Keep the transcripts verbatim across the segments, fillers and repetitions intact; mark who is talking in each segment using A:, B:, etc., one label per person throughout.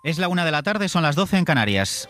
A: Es la una de la tarde, son las doce en Canarias.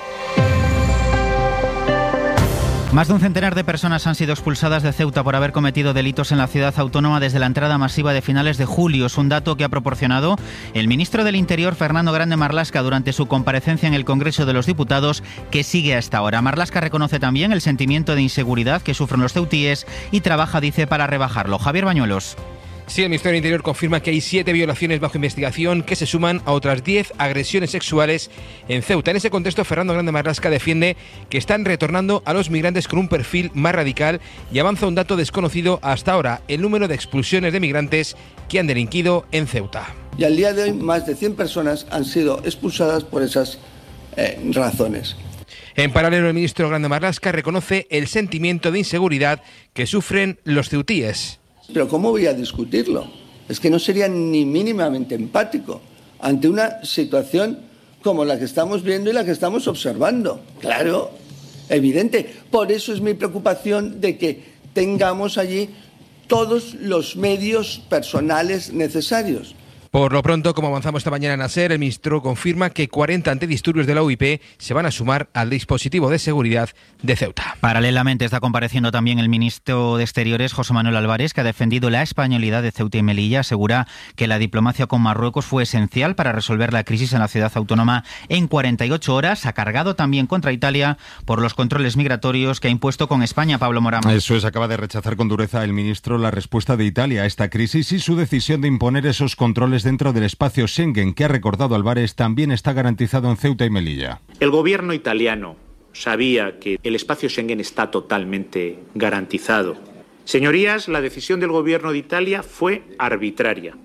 A: Más de un centenar de personas han sido expulsadas de Ceuta por haber cometido delitos en la ciudad autónoma desde la entrada masiva de finales de julio. Es un dato que ha proporcionado el ministro del Interior, Fernando Grande Marlaska, durante su comparecencia en el Congreso de los Diputados, que sigue hasta ahora. Marlaska reconoce también el sentimiento de inseguridad que sufren los ceutíes y trabaja, dice, para rebajarlo. Javier Bañuelos.
B: Sí, el Ministerio del Interior confirma que hay siete violaciones bajo investigación que se suman a otras diez agresiones sexuales en Ceuta. En ese contexto, Fernando Grande Marlaska defiende que están retornando a los migrantes con un perfil más radical y avanza un dato desconocido hasta ahora: el número de expulsiones de migrantes que han delinquido en Ceuta.
C: Y al día de hoy, más de cien personas han sido expulsadas por esas eh, razones.
B: En paralelo, el ministro Grande Marlaska reconoce el sentimiento de inseguridad que sufren los ceutíes.
C: Pero ¿cómo voy a discutirlo? Es que no sería ni mínimamente empático ante una situación como la que estamos viendo y la que estamos observando. Claro, evidente. Por eso es mi preocupación de que tengamos allí todos los medios personales necesarios.
B: Por lo pronto, como avanzamos esta mañana en ASER, el ministro confirma que cuarenta antidisturbios de la U I P se van a sumar al dispositivo de seguridad de Ceuta.
A: Paralelamente está compareciendo también el ministro de Exteriores, José Manuel Álvarez, que ha defendido la españolidad de Ceuta y Melilla. Asegura que la diplomacia con Marruecos fue esencial para resolver la crisis en la ciudad autónoma en cuarenta y ocho horas. Ha cargado también contra Italia por los controles migratorios que ha impuesto con España. Pablo Morán.
D: Eso es, acaba de rechazar con dureza el ministro la respuesta de Italia a esta crisis y su decisión de imponer esos controles dentro del espacio Schengen, que ha recordado Álvarez, también está garantizado en Ceuta y Melilla.
E: El gobierno italiano sabía que el espacio Schengen está totalmente garantizado. Señorías, la decisión del gobierno de Italia fue arbitraria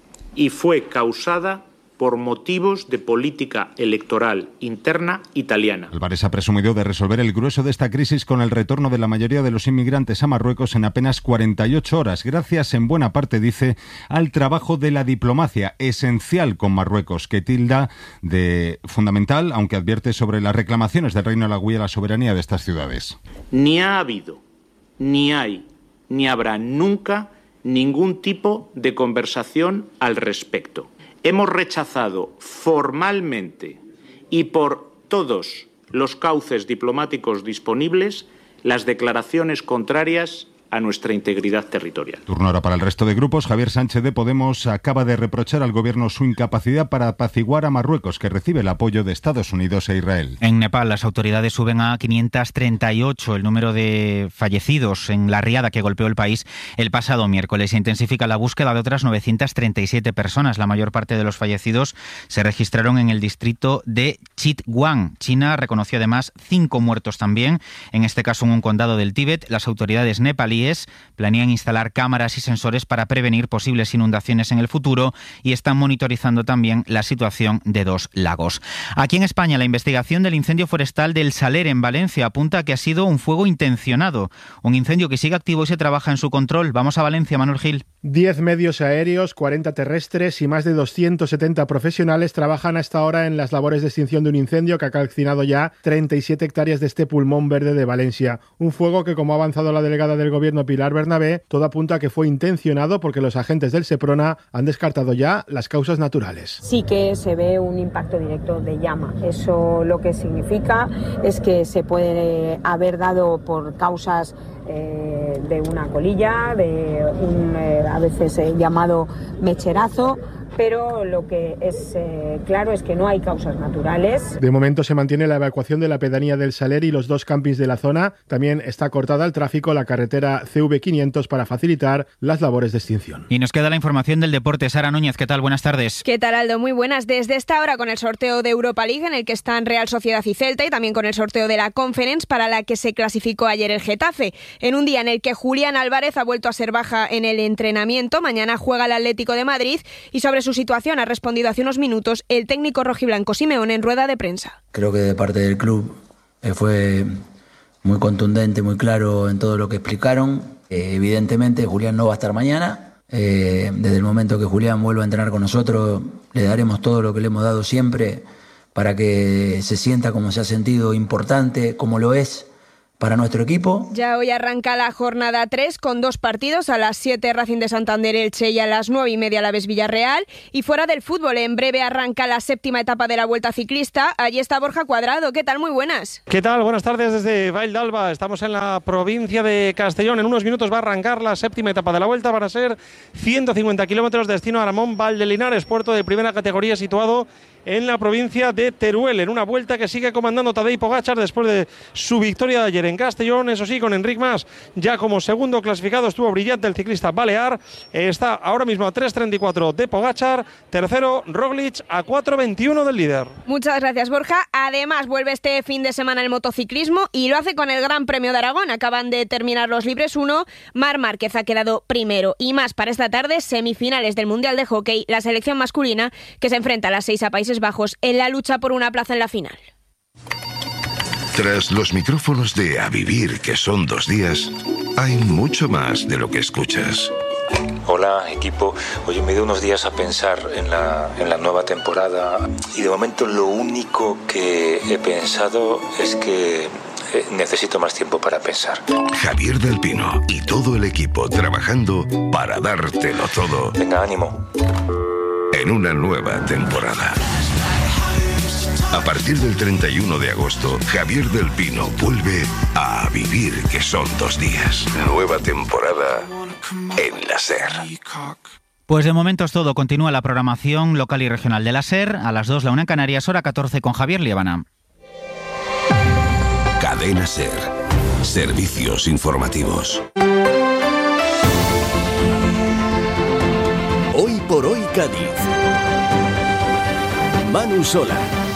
E: y fue causada por motivos de política electoral interna italiana.
D: Álvarez ha presumido de resolver el grueso de esta crisis con el retorno de la mayoría de los inmigrantes a Marruecos en apenas cuarenta y ocho horas, gracias en buena parte, dice, al trabajo de la diplomacia, esencial con Marruecos, que tilda de fundamental, aunque advierte sobre las reclamaciones del Reino de la Guía a la soberanía de estas ciudades.
E: Ni ha habido, ni hay, ni habrá nunca ningún tipo de conversación al respecto. Hemos rechazado formalmente y por todos los cauces diplomáticos disponibles las declaraciones contrarias a nuestra integridad territorial.
D: Turno ahora para el resto de grupos. Javier Sánchez de Podemos acaba de reprochar al gobierno su incapacidad para apaciguar a Marruecos, que recibe el apoyo de Estados Unidos e Israel.
A: En Nepal, las autoridades suben a quinientos treinta y ocho el número de fallecidos en la riada que golpeó el país el pasado miércoles. Se intensifica la búsqueda de otras novecientas treinta y siete personas. La mayor parte de los fallecidos se registraron en el distrito de Chitwan. China reconoció además cinco muertos también, en este caso en un condado del Tíbet. Las autoridades nepalíes planean instalar cámaras y sensores para prevenir posibles inundaciones en el futuro y están monitorizando también la situación de dos lagos. Aquí en España, la investigación del incendio forestal del Saler en Valencia apunta a que ha sido un fuego intencionado, un incendio que sigue activo y se trabaja en su control. Vamos a Valencia, Manuel Gil.
F: Diez medios aéreos, cuarenta terrestres y más de doscientos setenta profesionales trabajan hasta ahora en las labores de extinción de un incendio que ha calcinado ya treinta y siete hectáreas de este pulmón verde de Valencia. Un fuego que, como ha avanzado la delegada del Gobierno Pilar Bernabé, todo apunta a que fue intencionado porque los agentes del Seprona han descartado ya las causas naturales.
G: Sí que se ve un impacto directo de llama. Eso lo que significa es que se puede haber dado por causas eh, de una colilla, de un eh, a veces eh, llamado mecherazo, pero lo que es eh, claro es que no hay causas naturales.
F: De momento se mantiene la evacuación de la pedanía del Saler y los dos campings de la zona. También está cortada al tráfico la carretera C V quinientos para facilitar las labores de extinción.
A: Y nos queda la información del deporte. Sara Núñez, ¿qué tal? Buenas tardes.
H: ¿Qué tal, Aldo? Muy buenas. Desde esta hora con el sorteo de Europa League, en el que están Real Sociedad y Celta, y también con el sorteo de la Conference, para la que se clasificó ayer el Getafe. En un día en el que Julián Álvarez ha vuelto a ser baja en el entrenamiento. Mañana juega el Atlético de Madrid y sobre su situación ha respondido hace unos minutos el técnico rojiblanco Simeone en rueda de prensa.
I: Creo que de parte del club eh, fue muy contundente, muy claro en todo lo que explicaron. Eh, evidentemente Julián no va a estar mañana. Eh, desde el momento que Julián vuelva a entrenar con nosotros, le daremos todo lo que le hemos dado siempre para que se sienta como se ha sentido, importante, como lo es para nuestro equipo.
H: Ya hoy arranca la jornada tres con dos partidos, a las siete Racing de Santander Elche y a las nueve y media Alavés Villarreal. Y fuera del fútbol, en breve arranca la séptima etapa de la Vuelta Ciclista. Allí está Borja Cuadrado. ¿Qué tal? Muy buenas.
J: ¿Qué tal? Buenas tardes desde Vall d'Alba. Estamos en la provincia de Castellón. En unos minutos va a arrancar la séptima etapa de la Vuelta. Van a ser ciento cincuenta kilómetros, destino a Aramón Valdelinares, puerto de primera categoría situado en la provincia de Teruel, en una vuelta que sigue comandando Tadej Pogačar después de su victoria de ayer en Castellón. Eso sí, con Enric Mas ya como segundo clasificado. Estuvo brillante el ciclista balear. Está ahora mismo a tres treinta y cuatro de Pogačar. Tercero, Roglic, a cuatro veintiuno del líder.
H: Muchas gracias, Borja. Además, vuelve este fin de semana el motociclismo y lo hace con el Gran Premio de Aragón. Acaban de terminar los libres uno. Marc Márquez ha quedado primero. Y más para esta tarde, semifinales del Mundial de Hockey, la selección masculina que se enfrenta a las seis a Países Bajos en la lucha por una plaza en la final.
K: Tras los micrófonos de A Vivir, que son dos días, hay mucho más de lo que escuchas.
L: Hola, equipo. Oye, me dio unos días a pensar en la, en la nueva temporada y de momento lo único que he pensado es que eh, necesito más tiempo para pensar.
K: Javier del Pino y todo el equipo trabajando para dártelo todo.
L: Venga, ánimo.
K: En una nueva temporada. A partir del treinta y uno de agosto, Javier del Pino vuelve a A Vivir, que son dos días. Nueva temporada en la SER.
A: Pues de momento es todo. Continúa la programación local y regional de la SER. A las dos, la una en Canarias, hora catorce con Javier Liébana.
K: Cadena SER. Servicios informativos.
M: Hoy por hoy Cádiz. Manu Sola.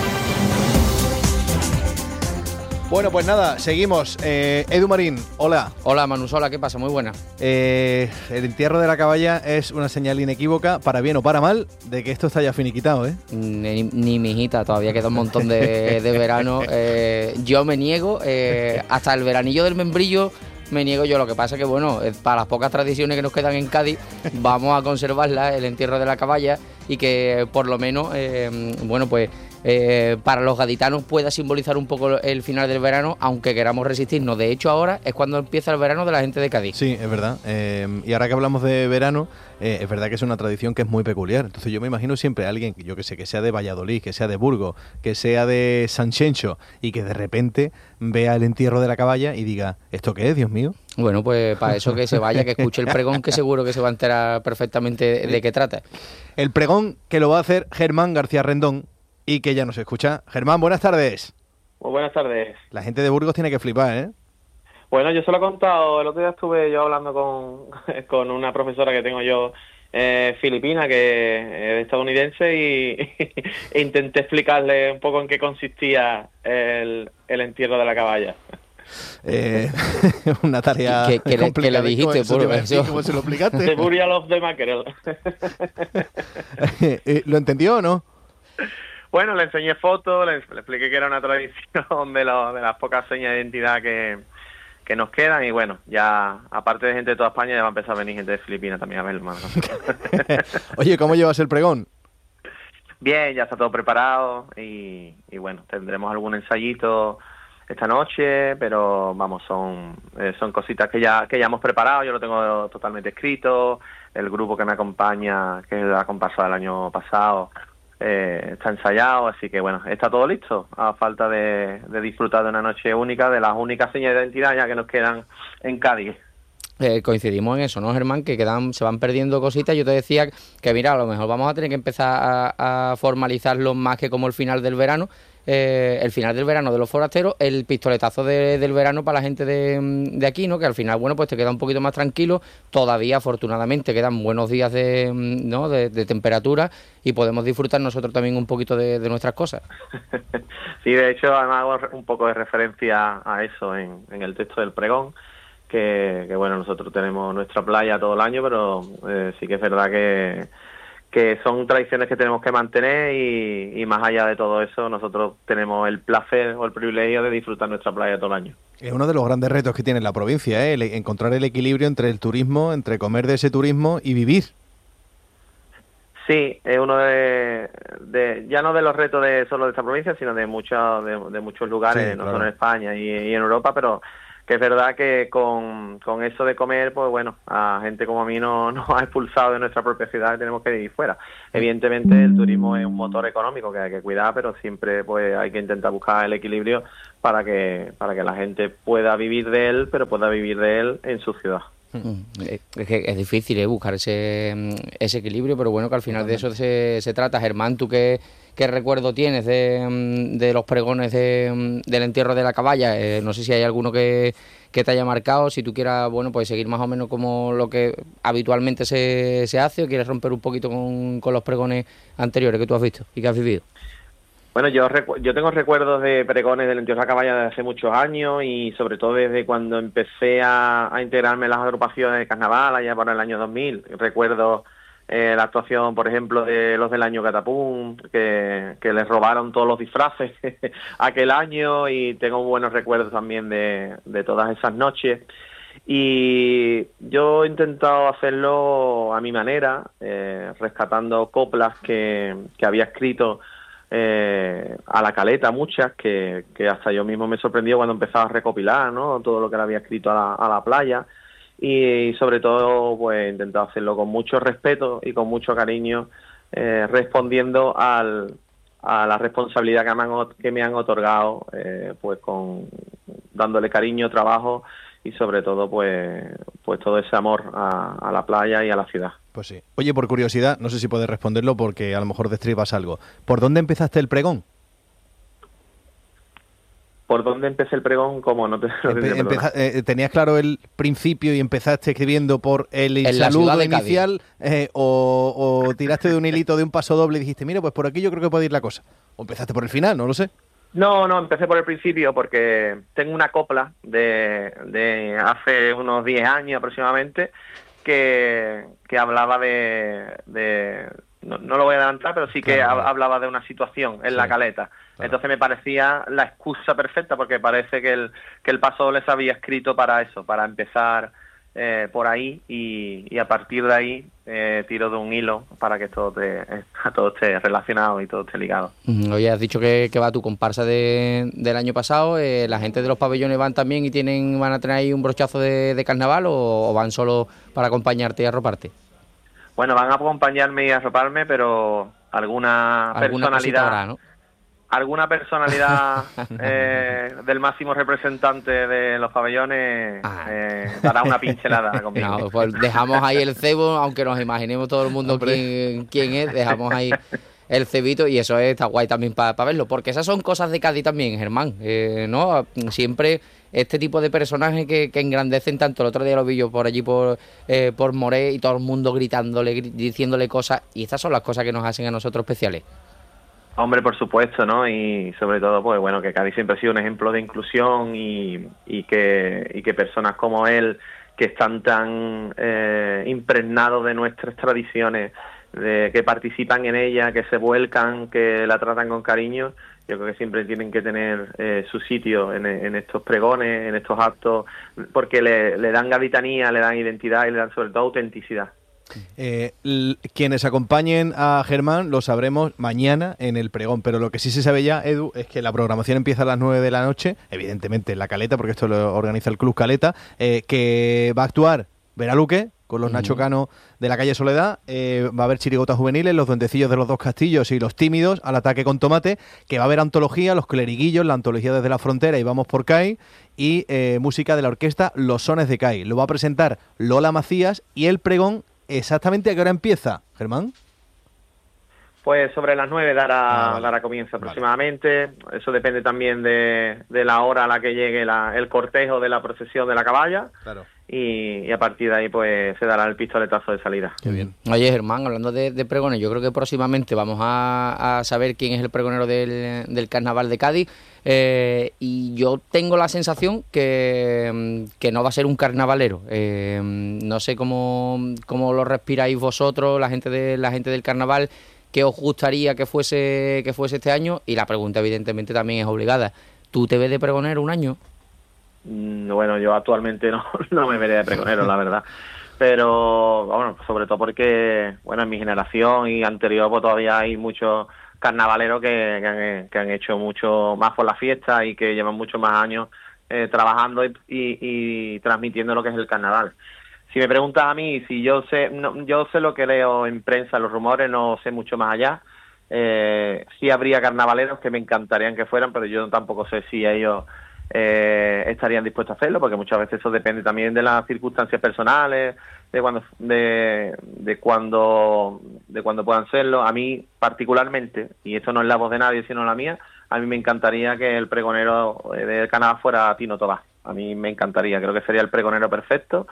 N: Bueno, pues nada, seguimos. Eh, Edu Marín, hola.
O: Hola, Manu Sola, ¿qué pasa? Muy buena.
N: Eh, el entierro de la caballa es una señal inequívoca, para bien o para mal, de que esto está ya finiquitado, ¿eh?
O: Ni, ni mijita, todavía queda un montón de, de verano. Eh, yo me niego, eh, hasta el veranillo del membrillo me niego yo. Lo que pasa que, bueno, para las pocas tradiciones que nos quedan en Cádiz, vamos a conservarlas, el entierro de la caballa, y que por lo menos, eh, bueno, pues eh, para los gaditanos pueda simbolizar un poco el final del verano, aunque queramos resistirnos. De hecho, ahora es cuando empieza el verano de la gente de Cádiz.
N: Sí, es verdad. Eh, y ahora que hablamos de verano, eh, es verdad que es una tradición que es muy peculiar. Entonces yo me imagino siempre a alguien, yo que sé, que sea de Valladolid, que sea de Burgos, que sea de Sanxenxo, y que de repente vea el entierro de la caballa y diga, ¿esto qué es, Dios mío?
O: Bueno, pues para eso que se vaya, que escuche el pregón, que seguro que se va a enterar perfectamente de, de qué trata.
N: El pregón que lo va a hacer Germán García Rendón y que ya nos escucha. Germán, buenas tardes.
P: Muy buenas tardes.
N: La gente de Burgos tiene que flipar, ¿eh?
P: Bueno, yo se lo he contado, el otro día estuve yo hablando con, con una profesora que tengo yo eh, filipina, que es estadounidense, y e intenté explicarle un poco en qué consistía el, el entierro de la caballa.
N: Eh, una tarea
O: que, que, le, que le dijiste,
N: eso, por eso. ¿Cómo se lo explicaste?
P: The Burial of the Mackerel.
N: ¿Lo entendió o no?
P: Bueno, le enseñé fotos, le, le expliqué que era una tradición de, lo, de las pocas señas de identidad que, que nos quedan, y bueno, ya aparte de gente de toda España, ya va a empezar a venir gente de Filipinas también a verlo.
N: Oye, ¿cómo llevas el pregón?
P: Bien, ya está todo preparado y, y bueno, tendremos algún ensayito esta noche, pero vamos, son eh, son cositas que ya que ya hemos preparado. Yo lo tengo totalmente escrito. El grupo que me acompaña, que es la comparsa del año pasado, eh, está ensayado, así que bueno, está todo listo, a falta de, de disfrutar de una noche única, de las únicas señas de identidad ya que nos quedan en Cádiz.
O: Eh, coincidimos en eso, ¿no, Germán? Que quedan, se van perdiendo cositas. Yo te decía que, mira, a lo mejor vamos a tener que empezar a, a formalizarlo más que como el final del verano. Eh, el final del verano de los forasteros, el pistoletazo de, del verano para la gente de, de aquí, ¿no? Que al final, bueno, pues te queda un poquito más tranquilo. Todavía, afortunadamente, quedan buenos días de, ¿no? de, de temperatura y podemos disfrutar nosotros también un poquito de, de nuestras cosas.
P: Sí, de hecho, además hago un poco de referencia a eso en, en el texto del pregón. Que, que bueno, nosotros tenemos nuestra playa todo el año, pero eh, sí que es verdad que, que son tradiciones que tenemos que mantener y, y más allá de todo eso, nosotros tenemos el placer o el privilegio de disfrutar nuestra playa todo el año.
N: Es uno de los grandes retos que tiene la provincia, ¿eh? El, encontrar el equilibrio entre el turismo, entre comer de ese turismo y vivir.
P: Sí, es uno de, de ya no de los retos de solo de esta provincia, sino de muchos de, de muchos lugares, sí, no claro. solo en España y, y en Europa, pero que es verdad que con, con eso de comer, pues bueno, a gente como a mí no nos ha expulsado de nuestra propia ciudad y tenemos que ir fuera. Evidentemente el turismo es un motor económico que hay que cuidar, pero siempre pues hay que intentar buscar el equilibrio para que para que la gente pueda vivir de él, pero pueda vivir de él en su ciudad.
O: Es que es difícil ¿eh? buscar ese, ese equilibrio, pero bueno, que al final de eso se, se trata. Germán, ¿tú qué, qué recuerdo tienes de, de los pregones de, del entierro de la caballa? Eh, no sé si hay alguno que, que te haya marcado, si tú quieras, bueno, pues seguir más o menos como lo que habitualmente se, se hace, o quieres romper un poquito con, con los pregones anteriores que tú has visto y que has vivido.
P: Bueno, yo recu- yo tengo recuerdos de pregones del entierro de la caballa de hace muchos años y sobre todo desde cuando empecé a, a integrarme en las agrupaciones de carnaval allá por el año dos mil. Recuerdo eh, la actuación, por ejemplo, de los del año Catapum, que, que les robaron todos los disfraces aquel año, y tengo buenos recuerdos también de, de todas esas noches. Y yo he intentado hacerlo a mi manera, eh, rescatando coplas que, que había escrito Eh, a la caleta, muchas que, que hasta yo mismo me sorprendió cuando empezaba a recopilar, ¿no? Todo lo que le había escrito a la, a la playa, y, y sobre todo pues he intentado hacerlo con mucho respeto y con mucho cariño, eh, respondiendo al, a la responsabilidad que me han, que me han otorgado, eh, pues con dándole cariño, trabajo y sobre todo pues pues todo ese amor a, a la playa y a la ciudad.
N: Pues sí. Oye, por curiosidad, no sé si puedes responderlo porque a lo mejor destripas algo. ¿Por dónde empezaste el pregón?
P: ¿Por dónde empecé el pregón? ¿Cómo? No te, no te
N: Empe- empeza- eh, ¿Tenías claro el principio y empezaste escribiendo por el
O: En la
N: saludo
O: ciudad de
N: inicial eh, o, o tiraste de un hilito de un paso doble y dijiste, mira, pues por aquí yo creo que puede ir la cosa? ¿O empezaste por el final? No lo sé.
P: No, no, empecé por el principio porque tengo una copla de, de hace unos diez años aproximadamente que, que hablaba de... de no, no lo voy a adelantar, pero sí que
N: Claro,
P: ha-
N: claro.
P: hablaba de una situación en
N: Sí,
P: la caleta.
N: claro.
P: Entonces me parecía la excusa perfecta porque parece que el, que el paso doble se había escrito para eso, para empezar eh, por ahí y, y a partir de ahí eh, tiro de un hilo para que todo, te, todo esté relacionado y todo esté ligado.
O: Mm, Oye, has dicho que, que va tu comparsa de, del año pasado. Eh, ¿La gente de los pabellones van también y tienen van a tener ahí un brochazo de, de carnaval o, o van solo para acompañarte y arroparte?
P: Bueno, van a acompañarme y a arroparme, pero alguna,
O: Alguna cosita
P: personalidad,
O: habrá, ¿no?
P: alguna personalidad eh, del máximo representante de los pabellones eh, dará una pincelada conmigo.
O: No, pues dejamos ahí el cebo, aunque nos imaginemos todo el mundo quién, quién es, dejamos ahí el cebito y eso está guay también para pa verlo, porque esas son cosas de Cádiz también, Germán, eh, ¿no? Siempre este tipo de personajes que, que engrandecen tanto. El otro día lo vi yo por allí por, eh, por Moré y todo el mundo gritándole, gri- diciéndole cosas, y estas son las cosas que nos hacen a nosotros especiales.
P: Hombre, por supuesto, ¿no? Y sobre todo, pues bueno, que Cádiz siempre ha sido un ejemplo de inclusión y, y que y que personas como él, que están tan eh, impregnados de nuestras tradiciones, de que participan en ella, que se vuelcan, que la tratan con cariño, yo creo que siempre tienen que tener eh, su sitio en, en estos pregones, en estos actos, porque le, le dan gavitanía, le dan identidad y le dan sobre todo autenticidad.
N: Eh, l- quienes acompañen a Germán lo sabremos mañana en el pregón, pero lo que sí se sabe ya, Edu, es que la programación empieza a las nueve de la noche, evidentemente en la Caleta, porque esto lo organiza el Club Caleta, eh, que va a actuar Veraluque con los Nacho Cano de la calle Soledad, eh, va a haber chirigotas juveniles, los duendecillos de los dos castillos y los tímidos al ataque con tomate, que va a haber antología, los cleriguillos, la antología desde la frontera y vamos por C A I, y eh, música de la orquesta Los Sones de C A I. Lo va a presentar Lola Macías y el pregón. ¿Exactamente a qué hora empieza, Germán?
P: Pues sobre las nueve dará,
N: Ah, vale.
P: dará comienzo aproximadamente. Eso depende también de, de la hora a la que llegue la- el cortejo de la procesión de la caballa.
N: Claro.
P: Y, y a partir de ahí pues se dará el pistoletazo de salida.
N: Qué bien.
O: Oye, Germán, hablando de, de pregones, yo creo que próximamente vamos a, a saber quién es el pregonero del, del Carnaval de Cádiz, eh, y yo tengo la sensación que, que no va a ser un carnavalero. Eh, no sé cómo, cómo lo respiráis vosotros, la gente de la gente del Carnaval, qué os gustaría que fuese, que fuese este año, y la pregunta evidentemente también es obligada. ¿Tú te ves de pregonero un año?
P: Mm, Bueno, yo actualmente no, no me veré de pregonero, la verdad. Pero, bueno, sobre todo porque, bueno, en mi generación y anterior pues todavía hay muchos carnavaleros que, que, han, que han hecho mucho más por la fiesta y que llevan mucho más años eh, trabajando y, y, y transmitiendo lo que es el carnaval. Si me preguntas a mí, si yo sé, no, yo sé lo que leo en prensa, los rumores, no sé mucho más allá. Eh, sí habría carnavaleros que me encantarían que fueran, pero yo tampoco sé si ellos eh, estarían dispuestos a hacerlo, porque muchas veces eso depende también de las circunstancias personales, de cuando, de, de cuando, de cuando puedan serlo. A mí particularmente, y esto no es la voz de nadie sino la mía, a mí me encantaría que el pregonero de carnaval fuera Tino Tobás. A mí me encantaría, creo que sería el pregonero perfecto.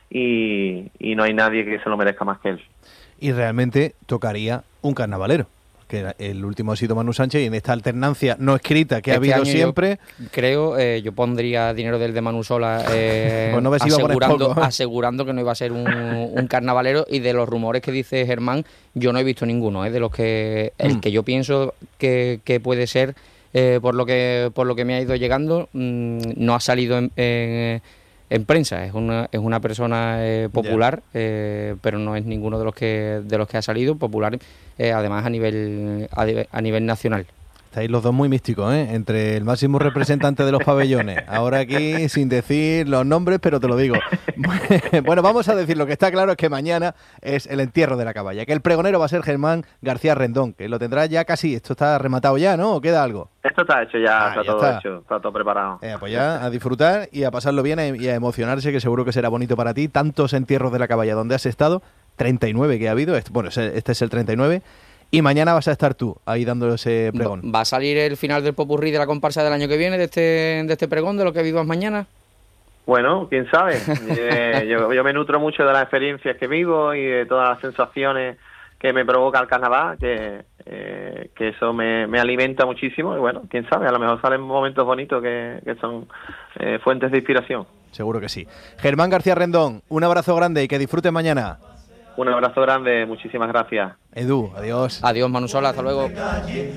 P: Y, y no hay nadie que se lo merezca más que él.
N: Y realmente tocaría un carnavalero, que el último ha sido Manu Sánchez, y en esta alternancia no escrita que este ha habido siempre...
O: Creo, eh, yo pondría dinero del de Manu Sola eh,
N: pues no ves si
O: asegurando,
N: poco, ¿eh?
O: asegurando que no iba a ser un, un carnavalero, y de los rumores que dice Germán, yo no he visto ninguno, eh, de los que el mm. que yo pienso que, que puede ser, eh, por lo que por lo que me ha ido llegando, mmm, no ha salido en... en en prensa. Es una es una persona eh, popular, eh, pero no es ninguno de los que de los que ha salido popular, eh, además a nivel a, a nivel nacional.
N: Estáis los dos muy místicos, ¿eh? Entre el máximo representante de los pabellones. Ahora aquí, sin decir los nombres, pero te lo digo. Bueno, vamos a decir, lo que está claro es que mañana es el entierro de la caballa, que el pregonero va a ser Germán García Rendón, que lo tendrá ya casi, esto está rematado ya, ¿no? ¿O queda algo?
P: Esto está hecho ya, ah, está
N: ya
P: todo
N: está.
P: hecho, está todo preparado.
N: Eh, pues ya a disfrutar y a pasarlo bien y a emocionarse, que seguro que será bonito para ti. Tantos entierros de la caballa donde has estado, treinta y nueve que ha habido, este, bueno, este es el treinta y nueve. Y mañana vas a estar tú ahí dando ese pregón.
O: ¿Va a salir el final del popurrí de la comparsa del año que viene, de este de este pregón, de lo que vivas mañana?
P: Bueno, quién sabe. eh, yo, yo me nutro mucho de las experiencias que vivo y de todas las sensaciones que me provoca el carnaval, que, eh, que eso me, me alimenta muchísimo. Y bueno, quién sabe, a lo mejor salen momentos bonitos que, que son eh, fuentes de inspiración.
N: Seguro que sí. Germán García Rendón, un abrazo grande y que disfrutes mañana.
P: Un abrazo grande, muchísimas gracias.
N: Edu, adiós.
O: Adiós, Manu Sola, hasta luego.